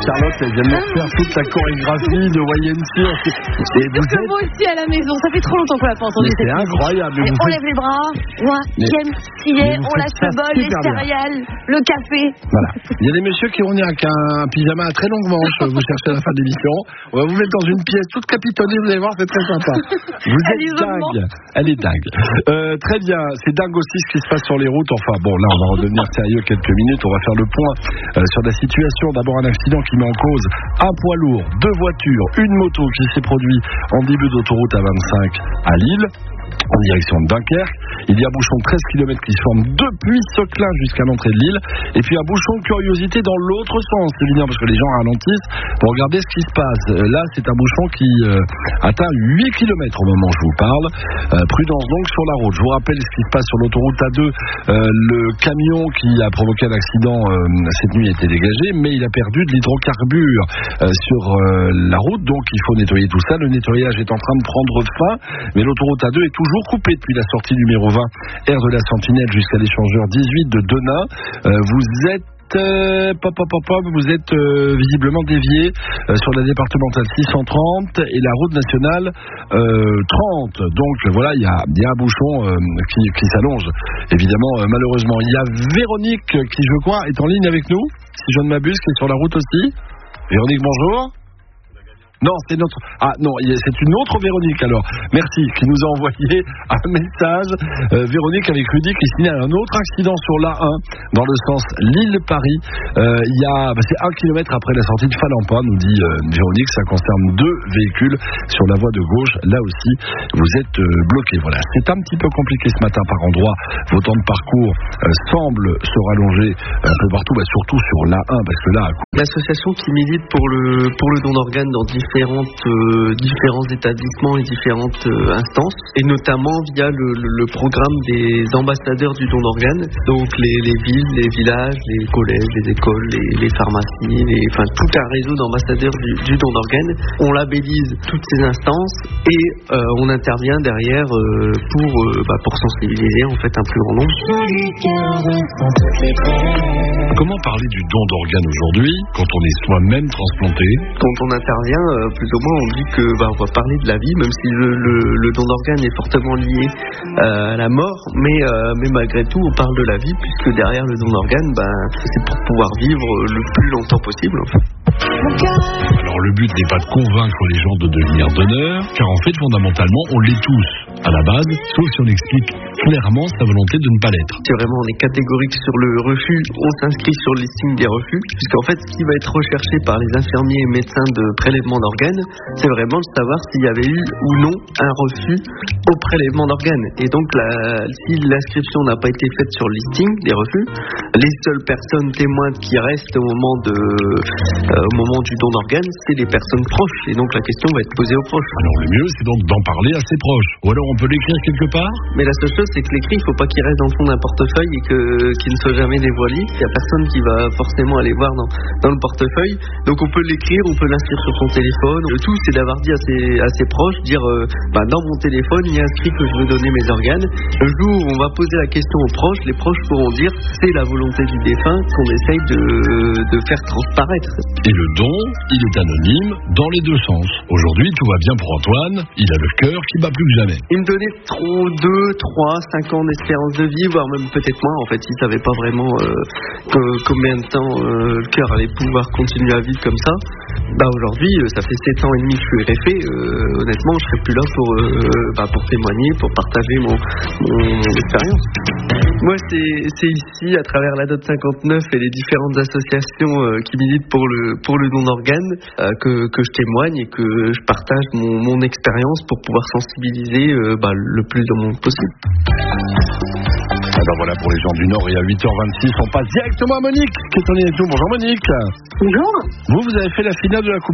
Charlotte, elle vient de nous faire toute la chorégraphie de YMC. Et vous êtes... Moi aussi à la maison, ça fait trop longtemps qu'on l'a pas entendu. C'est incroyable. Allez, on lève les bras, on lâche le bol, les céréales, le café. Voilà. Il y a des messieurs qui vont venir avec un pyjama à très longue manche. Vous cherchez à la fin de l'émission. On va vous mettre dans une pièce toute capitonnée, vous allez voir, c'est très sympa. Vous êtes dingue. Elle est dingue. Très bien, c'est dingue aussi ce qui se passe sur les routes. Enfin bon, là on va redevenir sérieux quelques minutes. On va faire le point sur la situation. D'abord un accident qui met en cause un poids lourd, 2 voitures, une moto qui s'est produit en début d'autoroute A25 à Lille, en direction de Dunkerque. Il y a un bouchon de 13 km qui se forme depuis Seclin jusqu'à l'entrée de Lille. Et puis un bouchon de curiosité dans l'autre sens, évidemment, parce que les gens ralentissent pour regarder ce qui se passe. Là, c'est un bouchon qui atteint 8 km au moment où je vous parle. Prudence donc sur la route. Je vous rappelle ce qui se passe sur l'autoroute A2. Le camion qui a provoqué un accident cette nuit a été dégagé, mais il a perdu de l'hydrocarbure sur la route. Donc il faut nettoyer tout ça. Le nettoyage est en train de prendre fin, mais l'autoroute A2 est toujours coupée depuis la sortie numéro 20, aire de la Sentinelle jusqu'à l'échangeur 18 de Denain. Vous êtes visiblement dévié sur la départementale 630 et la route nationale 30. Donc voilà, il y a un bouchon qui s'allonge. Évidemment, malheureusement, il y a Véronique qui, je crois, est en ligne avec nous, si je ne m'abuse, qui est sur la route aussi. Véronique, bonjour. Non, c'est notre... Ah non, c'est une autre Véronique alors. Merci, qui nous a envoyé un message. Véronique avec Rudy qui signale un autre accident sur l'A1 dans le sens Lille-Paris. C'est 1 km après la sortie de Falampin, nous dit Véronique. Ça concerne 2 véhicules sur la voie de gauche. Là aussi, vous êtes bloqués. Voilà, c'est un petit peu compliqué ce matin par endroit. Vos temps de parcours semblent se rallonger un peu partout, surtout sur l'A1 parce que là... L'association qui milite pour le don d'organes dans différents établissements et différentes instances, et notamment via le programme des ambassadeurs du don d'organes, donc les villes, les villages, les collèges, les écoles, les pharmacies, tout un réseau d'ambassadeurs du don d'organes. On labellise toutes ces instances et on intervient derrière pour sensibiliser en fait un plus grand nombre. Comment parler du don d'organes aujourd'hui quand on est soi-même transplanté? Quand on intervient, plus ou moins, on dit que on va parler de la vie, même si le don d'organes est fortement lié à la mort, mais malgré tout, on parle de la vie, puisque derrière le don d'organes, c'est pour pouvoir vivre le plus longtemps possible. En fait. Alors le but n'est pas de convaincre les gens de devenir donneurs, car en fait, fondamentalement, on l'est tous à la base, sauf si on explique clairement sa volonté de ne pas l'être. Si vraiment on est catégorique sur le refus, on s'inscrit sur le listing des refus, puisqu'en fait, ce qui va être recherché par les infirmiers et médecins de prélèvement d'organes, c'est vraiment de savoir s'il y avait eu ou non un refus au prélèvement d'organes. Et donc, si l'inscription n'a pas été faite sur le listing des refus, les seules personnes témoins qui restent au moment du don d'organes, c'est les personnes proches. Et donc, la question va être posée aux proches. Alors, le mieux, c'est donc d'en parler à ses proches. Ou alors, on peut l'écrire quelque part? Mais la seule chose, c'est que l'écrit, il ne faut pas qu'il reste dans le fond d'un portefeuille et qu'il ne soit jamais dévoilé. Il n'y a personne qui va forcément aller voir dans le portefeuille. Donc, on peut l'écrire, on peut l'inscrire sur son téléphone. Le tout, c'est d'avoir dit à ses proches, dire dans mon téléphone, il y a inscrit que je veux donner mes organes. Le jour où on va poser la question aux proches, les proches pourront dire c'est la volonté du défunt qu'on essaye de faire transparaître. Et le don, il est anonyme dans les 2 sens. Aujourd'hui, tout va bien pour Antoine, il a le cœur qui bat plus que jamais. Il me donnait 2, 3, 5 ans d'espérance de vie, voire même peut-être moins. En fait, il ne savait pas vraiment combien de temps le cœur allait pouvoir continuer à vivre comme ça. Aujourd'hui, ça fait 7 ans et demi que je suis RFE. Honnêtement, je serais plus là pour témoigner, pour partager mon expérience. Moi, c'est ici, à travers la DOT 59 et les différentes associations qui militent pour le don d'organes, que je témoigne et que je partage mon expérience pour pouvoir sensibiliser le plus de monde possible. Alors voilà pour les gens du Nord, et à 8h26, on passe directement à Monique qui est en ligne avec nous. Bonjour Monique. Bonjour. Vous avez fait la finale de la Coupe